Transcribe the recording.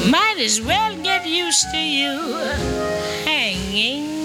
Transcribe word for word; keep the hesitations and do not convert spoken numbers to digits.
Might as well get used to you hanging